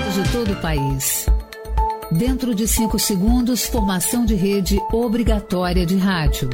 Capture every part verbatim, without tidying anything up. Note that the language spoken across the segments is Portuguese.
eleições de todo o país. Dentro de cinco segundos, formação de rede obrigatória de rádio.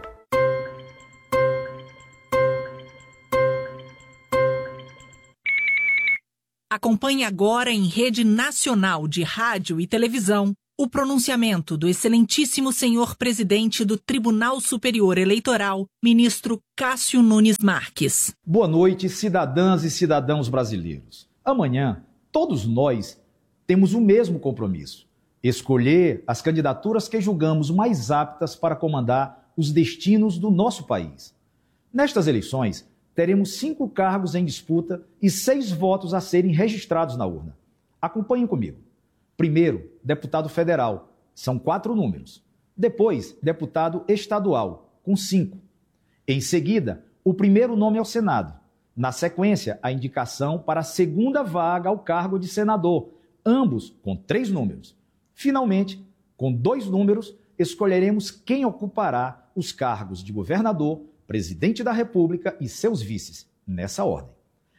Acompanhe agora em rede nacional de rádio e televisão o pronunciamento do excelentíssimo senhor presidente do Tribunal Superior Eleitoral, ministro Cássio Nunes Marques. Boa noite, cidadãs e cidadãos brasileiros. Amanhã, todos nós temos o mesmo compromisso: escolher as candidaturas que julgamos mais aptas para comandar os destinos do nosso país. Nestas eleições, teremos cinco cargos em disputa e seis votos a serem registrados na urna. Acompanhem comigo. Primeiro, deputado federal, são quatro números. Depois, deputado estadual, com cinco. Em seguida, o primeiro nome ao Senado. Na sequência, a indicação para a segunda vaga ao cargo de senador, ambos com três números. Finalmente, com dois números, escolheremos quem ocupará os cargos de governador, presidente da República e seus vices, nessa ordem.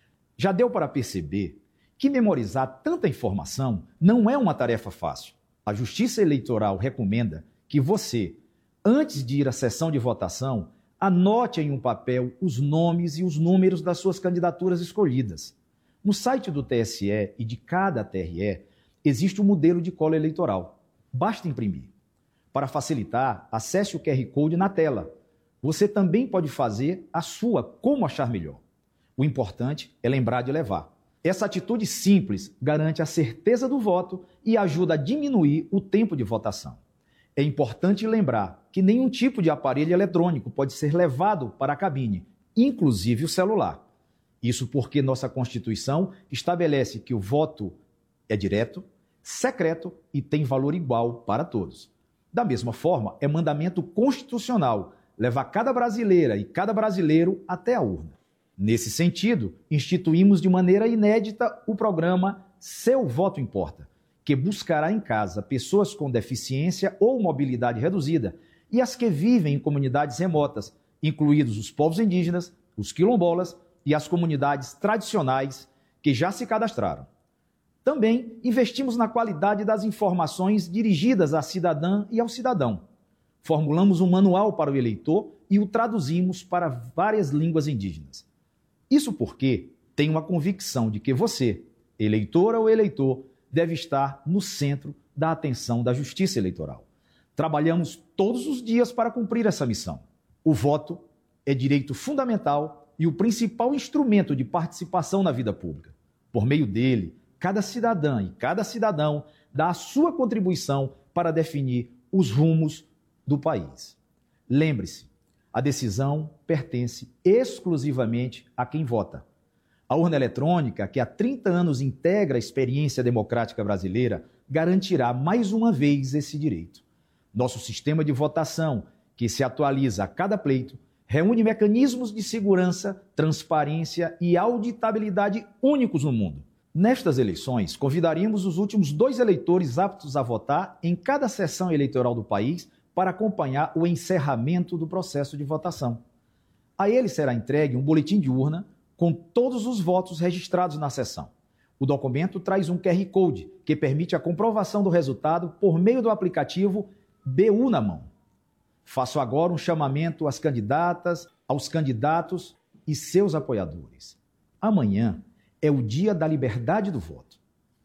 Já deu para perceber que memorizar tanta informação não é uma tarefa fácil. A Justiça Eleitoral recomenda que você, antes de ir à sessão de votação, anote em um papel os nomes e os números das suas candidaturas escolhidas. No site do T S E e de cada T R E, existe um modelo de cola eleitoral. Basta imprimir. Para facilitar, acesse o Q R Code na tela. Você também pode fazer a sua como achar melhor. O importante é lembrar de levar. Essa atitude simples garante a certeza do voto e ajuda a diminuir o tempo de votação. É importante lembrar que nenhum tipo de aparelho eletrônico pode ser levado para a cabine, inclusive o celular. Isso porque nossa Constituição estabelece que o voto é direto, secreto e tem valor igual para todos. Da mesma forma, é mandamento constitucional levar cada brasileira e cada brasileiro até a urna. Nesse sentido, instituímos de maneira inédita o programa Seu Voto Importa, que buscará em casa pessoas com deficiência ou mobilidade reduzida e as que vivem em comunidades remotas, incluídos os povos indígenas, os quilombolas e as comunidades tradicionais que já se cadastraram. Também investimos na qualidade das informações dirigidas à cidadã e ao cidadão. Formulamos um manual para o eleitor e o traduzimos para várias línguas indígenas. Isso porque tenho a convicção de que você, eleitora ou eleitor, deve estar no centro da atenção da Justiça Eleitoral. Trabalhamos todos os dias para cumprir essa missão. O voto é direito fundamental e o principal instrumento de participação na vida pública. Por meio dele, cada cidadã e cada cidadão dá a sua contribuição para definir os rumos do país. Lembre-se, a decisão pertence exclusivamente a quem vota. A urna eletrônica, que há trinta anos integra a experiência democrática brasileira, garantirá mais uma vez esse direito. Nosso sistema de votação, que se atualiza a cada pleito, reúne mecanismos de segurança, transparência e auditabilidade únicos no mundo. Nestas eleições, convidaríamos os últimos dois eleitores aptos a votar em cada sessão eleitoral do país para acompanhar o encerramento do processo de votação. A ele será entregue um boletim de urna com todos os votos registrados na sessão. O documento traz um Q R Code que permite a comprovação do resultado por meio do aplicativo B U na mão. Faço agora um chamamento às candidatas, aos candidatos e seus apoiadores. Amanhã é o dia da liberdade do voto.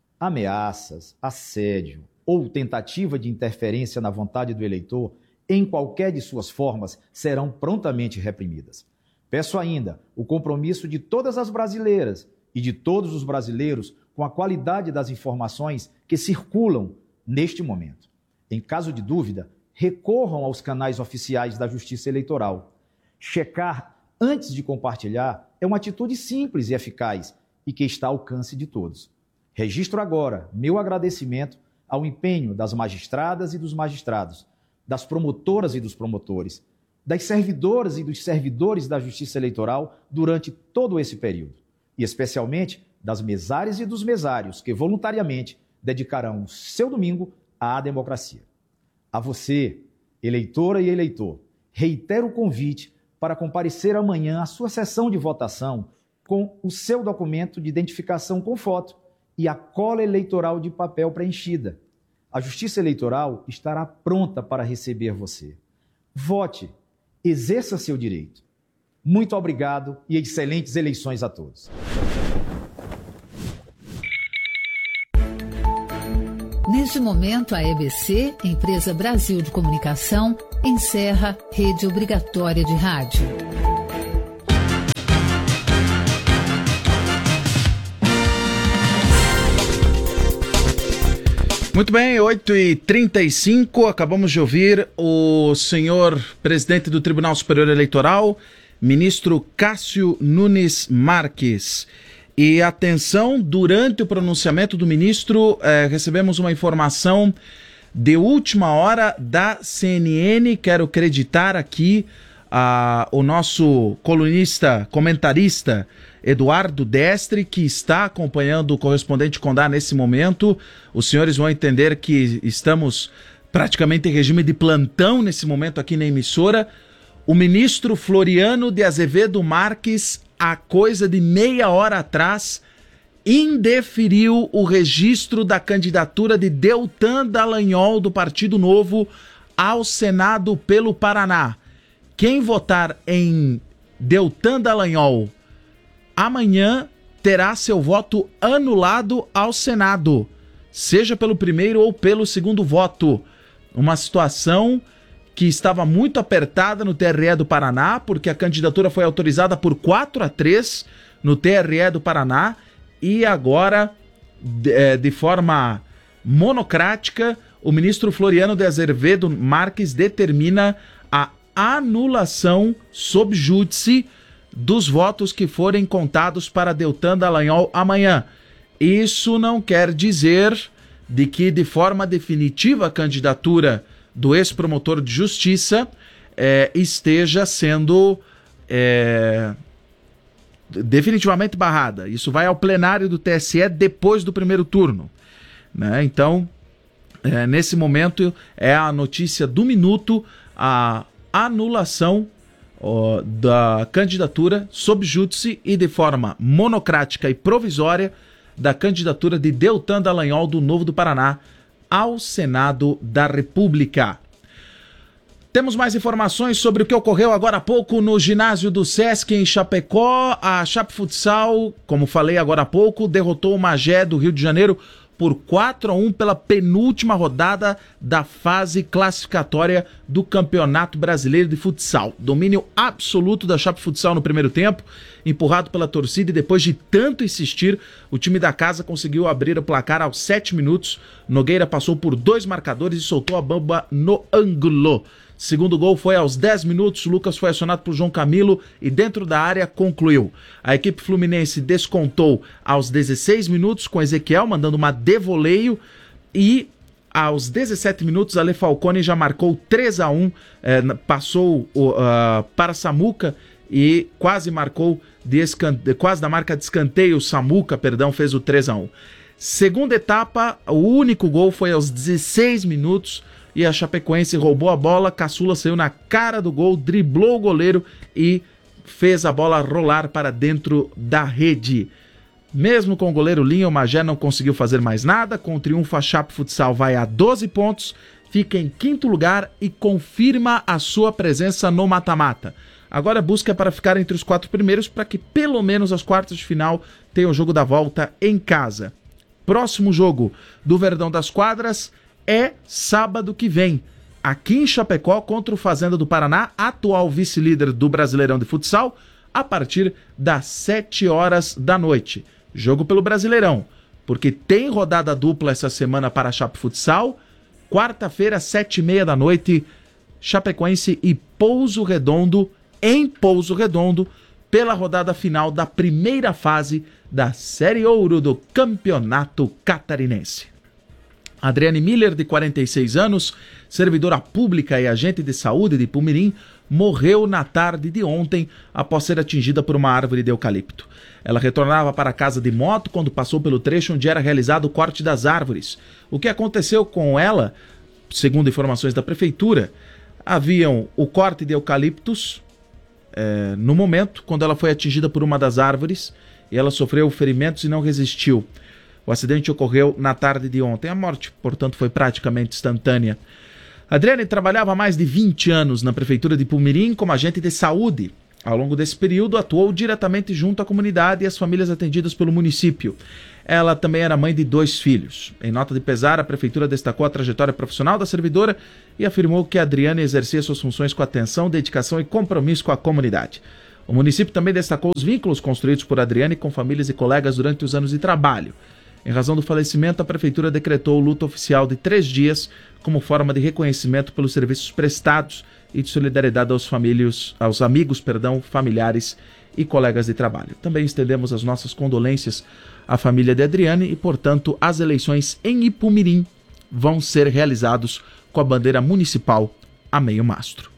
Ameaças, assédio ou tentativa de interferência na vontade do eleitor, em qualquer de suas formas, serão prontamente reprimidas. Peço ainda o compromisso de todas as brasileiras e de todos os brasileiros com a qualidade das informações que circulam neste momento. Em caso de dúvida, recorram aos canais oficiais da Justiça Eleitoral. Checar antes de compartilhar é uma atitude simples e eficaz e que está ao alcance de todos. Registro agora meu agradecimento ao empenho das magistradas e dos magistrados, das promotoras e dos promotores, das servidoras e dos servidores da Justiça Eleitoral durante todo esse período, e especialmente das mesárias e dos mesários que voluntariamente dedicarão o seu domingo à democracia. A você, eleitora e eleitor, reitero o convite para comparecer amanhã à sua sessão de votação com o seu documento de identificação com foto e a cola eleitoral de papel preenchida. A Justiça Eleitoral estará pronta para receber você. Vote, exerça seu direito. Muito obrigado e excelentes eleições a todos. Neste momento, a E B C, Empresa Brasil de Comunicação, encerra rede obrigatória de rádio. Muito bem, oito e trinta e cinco, acabamos de ouvir o senhor presidente do Tribunal Superior Eleitoral, ministro Cássio Nunes Marques. E atenção, durante o pronunciamento do ministro, eh, recebemos uma informação de última hora da C N N. Quero acreditar aqui ah, o nosso colunista, comentarista, Eduardo Destre, que está acompanhando o correspondente Condá nesse momento. Os senhores vão entender que estamos praticamente em regime de plantão nesse momento aqui na emissora. O ministro Floriano de Azevedo Marques, há coisa de meia hora atrás, indeferiu o registro da candidatura de Deltan Dallagnol, do Partido Novo, ao Senado pelo Paraná. Quem votar em Deltan Dallagnol amanhã terá seu voto anulado ao Senado, seja pelo primeiro ou pelo segundo voto. Uma situação que estava muito apertada no T R E do Paraná, porque a candidatura foi autorizada por quatro a três no T R E do Paraná, e agora, de, de forma monocrática, o ministro Floriano de Azevedo Marques determina a anulação sob júdice dos votos que forem contados para Deltan Dallagnol amanhã. Isso não quer dizer de que, de forma definitiva, a candidatura do ex-promotor de justiça é, esteja sendo é, definitivamente barrada. Isso vai ao plenário do T S E depois do primeiro turno, né? Então, é, nesse momento, é a notícia do minuto, a anulação ó, da candidatura sob júdice e de forma monocrática e provisória da candidatura de Deltan Dallagnol, do Novo do Paraná, ao Senado da República. Temos mais informações sobre o que ocorreu agora há pouco no ginásio do Sesc em Chapecó. A Chape Futsal, como falei agora há pouco, derrotou o Magé do Rio de Janeiro por quatro a um pela penúltima rodada da fase classificatória do Campeonato Brasileiro de Futsal. Domínio absoluto da Chape Futsal no primeiro tempo, empurrado pela torcida, e depois de tanto insistir, o time da casa conseguiu abrir o placar aos sete minutos. Nogueira passou por dois marcadores e soltou a bomba no ângulo. Segundo gol foi aos dez minutos, Lucas foi acionado por João Camilo e dentro da área concluiu. A equipe fluminense descontou aos dezesseis minutos com Ezequiel mandando uma de voleio, e aos dezessete minutos Ale Falcone já marcou três a um, eh, passou uh, para Samuca e quase marcou de escante... quase da marca de escanteio. Samuca, perdão, fez o três a um. Segunda etapa, o único gol foi aos dezesseis minutos e a Chapecoense roubou a bola, Caçula saiu na cara do gol, driblou o goleiro e fez a bola rolar para dentro da rede. Mesmo com o goleiro Linha, o Magé não conseguiu fazer mais nada. Com o triunfo, a Chape Futsal vai a doze pontos, fica em quinto lugar e confirma a sua presença no mata-mata. Agora a busca é para ficar entre os quatro primeiros, para que pelo menos as quartas de final tenham o jogo da volta em casa. Próximo jogo do Verdão das Quadras é sábado que vem, aqui em Chapecó, contra o Fazenda do Paraná, atual vice-líder do Brasileirão de Futsal, a partir das sete horas da noite. Jogo pelo Brasileirão, porque tem rodada dupla essa semana para a Chape Futsal. Quarta-feira, sete e meia da noite, Chapecoense e Pouso Redondo, em Pouso Redondo, pela rodada final da primeira fase da Série Ouro do Campeonato Catarinense. Adriane Miller, de quarenta e seis anos, servidora pública e agente de saúde de Pumirim, morreu na tarde de ontem após ser atingida por uma árvore de eucalipto. Ela retornava para casa de moto quando passou pelo trecho onde era realizado o corte das árvores. O que aconteceu com ela, segundo informações da prefeitura, haviam o corte de eucaliptos é, no momento quando ela foi atingida por uma das árvores, e ela sofreu ferimentos e não resistiu. O acidente ocorreu na tarde de ontem. A morte, portanto, foi praticamente instantânea. Adriane trabalhava há mais de vinte anos na Prefeitura de Ipumirim como agente de saúde. Ao longo desse período, atuou diretamente junto à comunidade e às famílias atendidas pelo município. Ela também era mãe de dois filhos. Em nota de pesar, a Prefeitura destacou a trajetória profissional da servidora e afirmou que a Adriane exercia suas funções com atenção, dedicação e compromisso com a comunidade. O município também destacou os vínculos construídos por Adriane com famílias e colegas durante os anos de trabalho. Em razão do falecimento, a Prefeitura decretou o luto oficial de três dias como forma de reconhecimento pelos serviços prestados e de solidariedade aos, famílios, aos amigos, perdão, familiares e colegas de trabalho. Também estendemos as nossas condolências à família de Adriane e, portanto, as eleições em Ipumirim vão ser realizados com a bandeira municipal a meio mastro.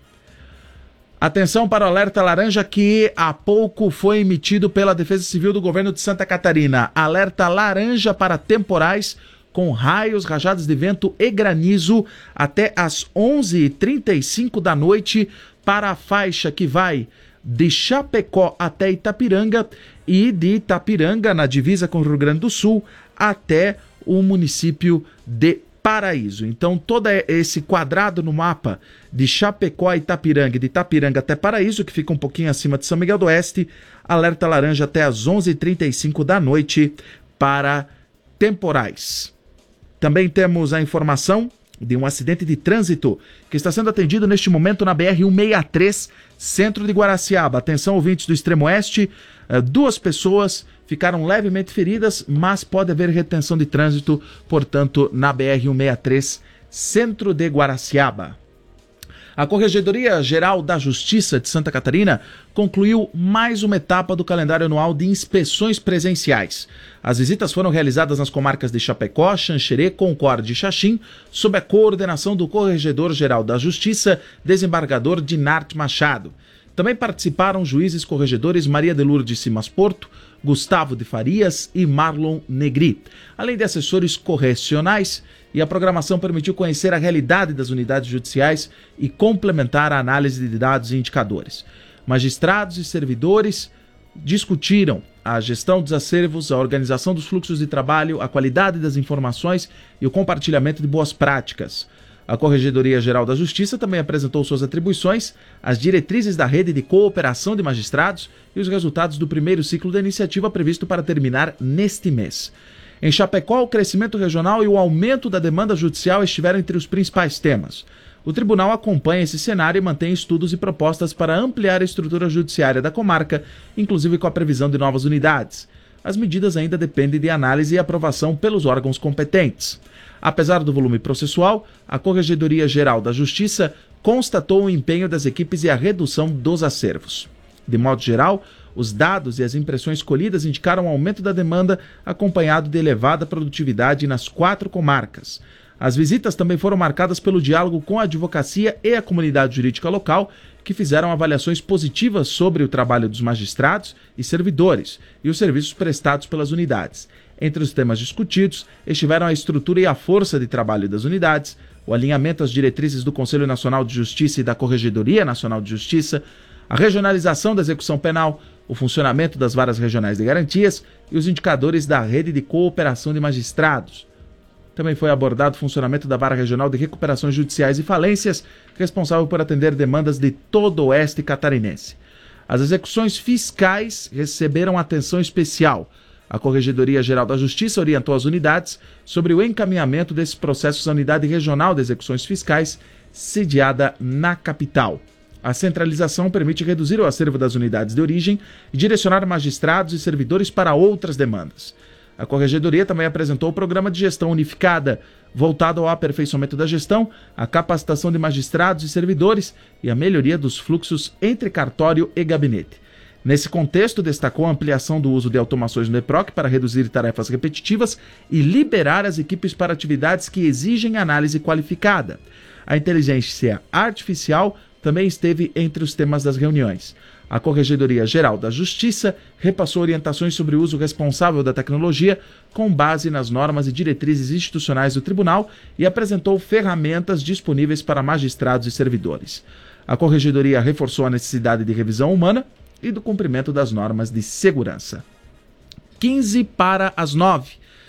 Atenção para o alerta laranja que há pouco foi emitido pela Defesa Civil do Governo de Santa Catarina. Alerta laranja para temporais com raios, rajadas de vento e granizo até às onze e trinta e cinco da noite para a faixa que vai de Chapecó até Itapiranga e de Itapiranga, na divisa com o Rio Grande do Sul, até o município de Paraíso. Então, todo esse quadrado no mapa de Chapecó a Itapiranga e de Itapiranga até Paraíso, que fica um pouquinho acima de São Miguel do Oeste, alerta laranja até às onze e trinta e cinco da noite para temporais. Também temos a informação de um acidente de trânsito que está sendo atendido neste momento na B R cento e sessenta e três, centro de Guaraciaba. Atenção, ouvintes do Extremo Oeste, duas pessoas ficaram levemente feridas, mas pode haver retenção de trânsito, portanto, na B R cento e sessenta e três, centro de Guaraciaba. A Corregedoria Geral da Justiça de Santa Catarina concluiu mais uma etapa do calendário anual de inspeções presenciais. As visitas foram realizadas nas comarcas de Chapecó, Xanxerê, Concórdia e Xaxim, sob a coordenação do Corregedor Geral da Justiça, desembargador Dinarte Machado. Também participaram juízes corregedores Maria de Lourdes Simas Porto, Gustavo de Farias e Marlon Negri, além de assessores correcionais, e a programação permitiu conhecer a realidade das unidades judiciais e complementar a análise de dados e indicadores. Magistrados e servidores discutiram a gestão dos acervos, a organização dos fluxos de trabalho, a qualidade das informações e o compartilhamento de boas práticas. A Corregedoria Geral da Justiça também apresentou suas atribuições, as diretrizes da rede de cooperação de magistrados e os resultados do primeiro ciclo da iniciativa previsto para terminar neste mês. Em Chapecó, o crescimento regional e o aumento da demanda judicial estiveram entre os principais temas. O tribunal acompanha esse cenário e mantém estudos e propostas para ampliar a estrutura judiciária da comarca, inclusive com a previsão de novas unidades. As medidas ainda dependem de análise e aprovação pelos órgãos competentes. Apesar do volume processual, a Corregedoria Geral da Justiça constatou o empenho das equipes e a redução dos acervos. De modo geral, os dados e as impressões colhidas indicaram um aumento da demanda acompanhado de elevada produtividade nas quatro comarcas. As visitas também foram marcadas pelo diálogo com a advocacia e a comunidade jurídica local, que fizeram avaliações positivas sobre o trabalho dos magistrados e servidores e os serviços prestados pelas unidades. Entre os temas discutidos estiveram a estrutura e a força de trabalho das unidades, o alinhamento às diretrizes do Conselho Nacional de Justiça e da Corregedoria Nacional de Justiça, a regionalização da execução penal, o funcionamento das varas regionais de garantias e os indicadores da rede de cooperação de magistrados. Também foi abordado o funcionamento da Vara Regional de Recuperações Judiciais e Falências, responsável por atender demandas de todo o oeste catarinense. As execuções fiscais receberam atenção especial. A Corregedoria Geral da Justiça orientou as unidades sobre o encaminhamento desses processos à Unidade Regional de Execuções Fiscais, sediada na capital. A centralização permite reduzir o acervo das unidades de origem e direcionar magistrados e servidores para outras demandas. A Corregedoria também apresentou o Programa de Gestão Unificada, voltado ao aperfeiçoamento da gestão, a capacitação de magistrados e servidores e a melhoria dos fluxos entre cartório e gabinete. Nesse contexto, destacou a ampliação do uso de automações no E P R O C para reduzir tarefas repetitivas e liberar as equipes para atividades que exigem análise qualificada. A inteligência artificial também esteve entre os temas das reuniões. A Corregedoria Geral da Justiça repassou orientações sobre o uso responsável da tecnologia com base nas normas e diretrizes institucionais do Tribunal e apresentou ferramentas disponíveis para magistrados e servidores. A Corregedoria reforçou a necessidade de revisão humana e do cumprimento das normas de segurança. quinze para as nove.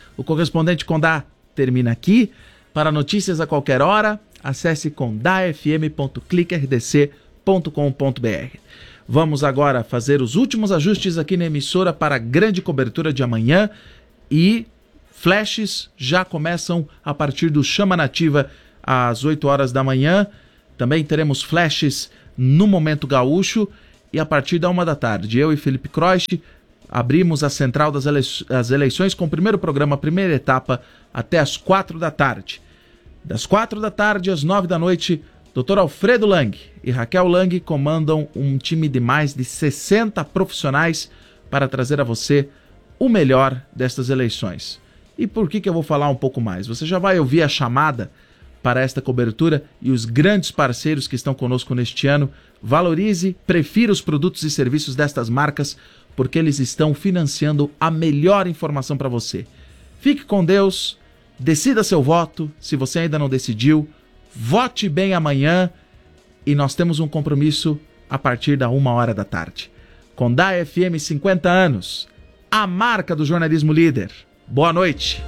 O Correspondente Condá termina aqui. Para notícias a qualquer hora, acesse condá f m ponto clique r d c ponto com ponto b r. Vamos agora fazer os últimos ajustes aqui na emissora para a grande cobertura de amanhã e flashes já começam a partir do Chama Nativa às oito horas da manhã. Também teremos flashes no Momento Gaúcho e a partir da uma da tarde. Eu e Felipe Croist abrimos a Central das ele- as Eleições com o primeiro programa, a primeira etapa, até às quatro da tarde. Das quatro da tarde às nove da noite, doutor Alfredo Lang e Raquel Lang comandam um time de mais de sessenta profissionais para trazer a você o melhor destas eleições. E por que que eu vou falar um pouco mais? Você já vai ouvir a chamada para esta cobertura e os grandes parceiros que estão conosco neste ano. Valorize, prefira os produtos e serviços destas marcas, porque eles estão financiando a melhor informação para você. Fique com Deus, decida seu voto, se você ainda não decidiu, vote bem amanhã e nós temos um compromisso a partir da uma hora da tarde. Condá F M cinquenta anos, a marca do jornalismo líder. Boa noite.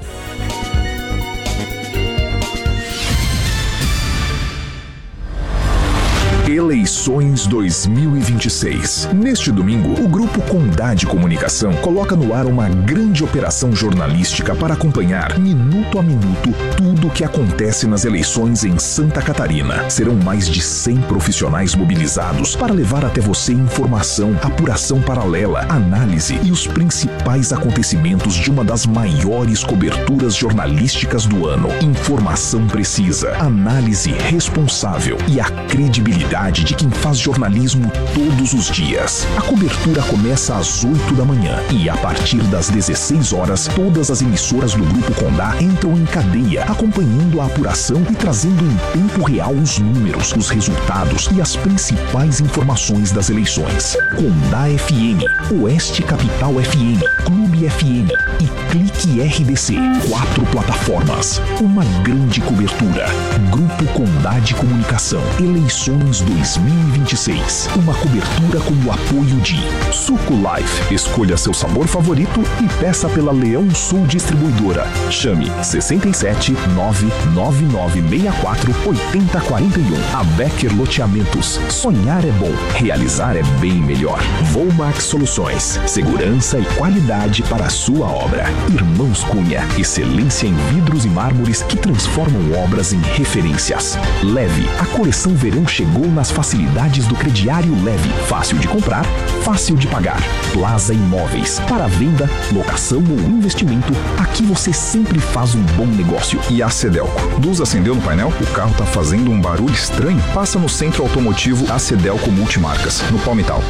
Eleições dois mil e vinte e seis. Neste domingo, o Grupo Condá de Comunicação coloca no ar uma grande operação jornalística para acompanhar, minuto a minuto, tudo o que acontece nas eleições em Santa Catarina. Serão mais de cem profissionais mobilizados para levar até você informação, apuração paralela, análise e os principais acontecimentos de uma das maiores coberturas jornalísticas do ano. Informação precisa, análise responsável e a credibilidade de quem faz jornalismo todos os dias. A cobertura começa às oito da manhã e a partir das dezesseis horas, todas as emissoras do Grupo Condá entram em cadeia, acompanhando a apuração e trazendo em tempo real os números, os resultados e as principais informações das eleições. Condá F M, Oeste Capital F M, Clube F M e Clique R D C. Quatro plataformas, uma grande cobertura. Grupo Condá de Comunicação. Eleições dois mil e vinte e seis. Uma cobertura com o apoio de Suco Life. Escolha seu sabor favorito e peça pela Leão Sul Distribuidora. Chame sessenta e sete, nove nove nove seis quatro, oito zero quatro um. A Becker Loteamentos. Sonhar é bom, realizar é bem melhor. Volmax Soluções. Segurança e qualidade para a sua obra. Irmãos Cunha. Excelência em vidros e mármores que transformam obras em referências. Leve. A coleção verão chegou nas facilidades do crediário Leve. Fácil de comprar, fácil de pagar. Plaza Imóveis. Para venda, locação ou investimento, aqui você sempre faz um bom negócio. E a Cedelco. Luz acendeu no painel? O carro tá fazendo um barulho estranho? Passa no Centro Automotivo A Cedelco Multimarcas, no Palmital.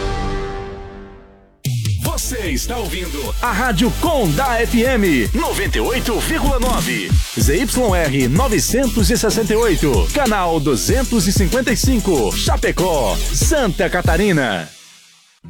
Você está ouvindo a Rádio Condá F M noventa e oito vírgula nove, Z Y R novecentos e sessenta e oito, canal duzentos e cinquenta e cinco, Chapecó, Santa Catarina.